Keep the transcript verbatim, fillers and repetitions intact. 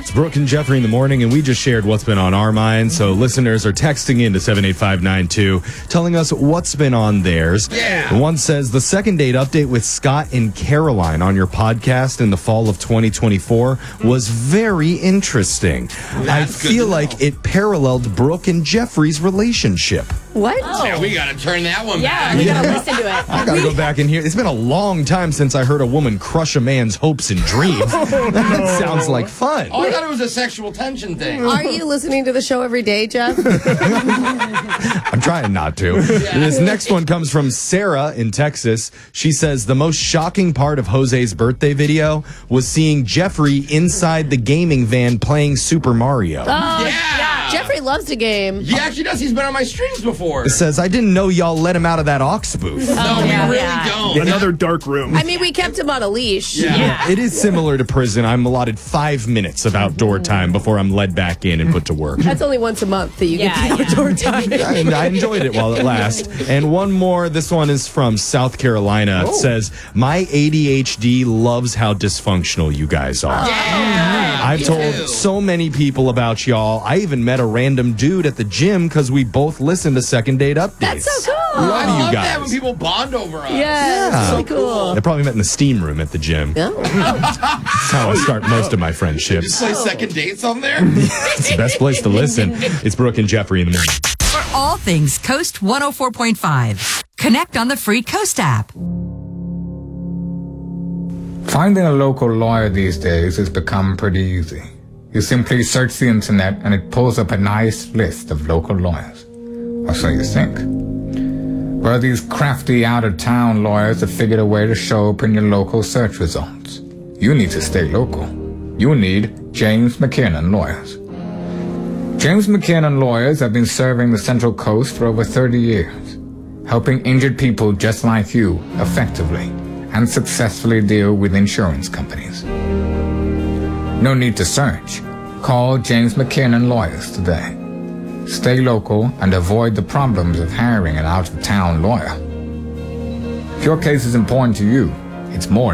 It's Brooke and Jeffrey in the morning, and we just shared what's been on our minds. So listeners are texting in to seven eight five nine two, telling us what's been on theirs. Yeah. One says, the second date update with Scott and Caroline on your podcast in the fall of twenty twenty-four was very interesting. That's I good feel to like know. it paralleled Brooke and Jeffrey's relationship. What? Yeah, we got to turn that one Yeah, back. we gotta listen to it. I gotta go back in here. It's been a long time since I heard a woman crush a man's hopes and dreams. That sounds like fun. Oh, I thought it was a sexual tension thing. Are you listening to the show every day, Jeff? I'm trying not to. This next one comes from Sarah in Texas. She says the most shocking part of Jose's birthday video was seeing Jeffrey inside the gaming van playing Super Mario. Oh, Yeah. Jeffrey loves to game. He actually does. He's been on my streams before. It says, I didn't know y'all let him out of that aux booth. No, Oh, we yeah, really yeah. don't. Another dark room. I mean, we kept him on a leash. Yeah. It is similar to prison. I'm allotted five minutes of outdoor time before I'm led back in and put to work. That's only once a month that you Yeah, get the outdoor time. And I enjoyed it while it lasted. And one more. This one is from South Carolina. It says, my A D H D loves how dysfunctional you guys are. Yeah. I've me told too. so many people about y'all. I even met a random dude at the gym because we both listened to Second Date Updates. That's so cool. Love I you love guys. that when people bond over us. Yeah, that's Yeah. really cool. They probably met in the steam room at the gym. Yeah. That's how I start most of my friendships. Play second dates on there. It's the best place to listen. It's Brooke and Jeffrey in the morning. For all things Coast one oh four point five, connect on the free Coast app. Finding a local lawyer these days has become pretty easy. You simply search the internet and it pulls up a nice list of local lawyers. Or so you think. Well, these crafty out-of-town lawyers have figured a way to show up in your local search results. You need to stay local. You need James McKiernan Lawyers. James McKiernan Lawyers have been serving the Central Coast for over thirty years, helping injured people just like you effectively and successfully deal with insurance companies. No need to search. Call James McKiernan Lawyers today. Stay local and avoid the problems of hiring an out-of-town lawyer. If your case is important to you, it's more